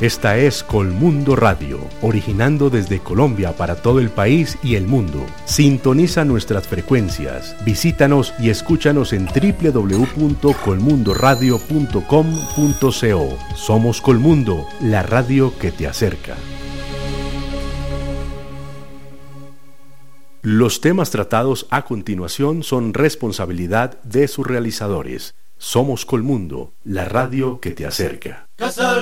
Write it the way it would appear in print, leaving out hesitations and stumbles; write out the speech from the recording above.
Esta es Colmundo Radio, originando desde Colombia para todo el país y el mundo. Sintoniza nuestras frecuencias, visítanos y escúchanos en www.colmundoradio.com.co. Somos Colmundo, la radio que te acerca. Los temas tratados a continuación son responsabilidad de sus realizadores. Somos Colmundo, la radio que te acerca.